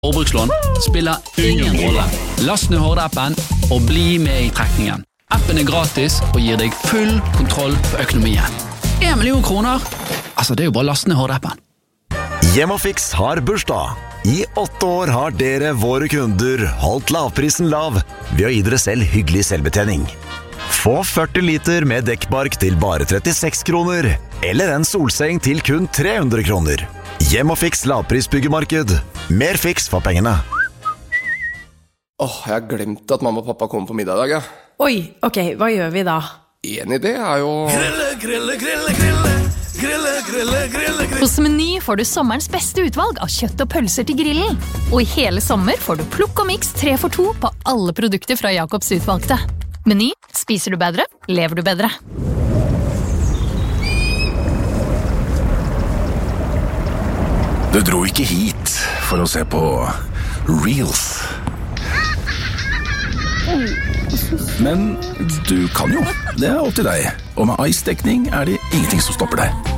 Forbrukslån spiller ingen rolle. Last ned Horde-appen og bli med I trekningen. Appen gratis og gir deg full kontroll på økonomien. 1 million kroner? Altså, det jo bare last ned Horde-appen. Hjemmefix har bursdag. I 8 år har dere, våre kunder, holdt lavprisen lav ved å gi dere selv hyggelig selvbetjening. Få 40 liter med dekkbark til bare 36 kroner, eller en solseng til kun 300 kroner. Hjemmefix lavprisbyggemarked. Mer fiks for pengene. Jeg har glemt at mamma og pappa kommer på middag I dag, ja. Oi, ok, hva gjør vi da? En idé jo... Grille. Hos Meny får du sommerens beste utvalg av kjøtt og pølser til grillen. Og I hele sommer får du plukk og mix 3 for 2 på alle produkter fra Jacobs utvalgte. Meny, spiser du bedre, lever du bedre. Du dro ikke hit for å se på Reels. Men du kan jo. Det opp til deg. Og med ice-dekning det ingenting som stopper deg.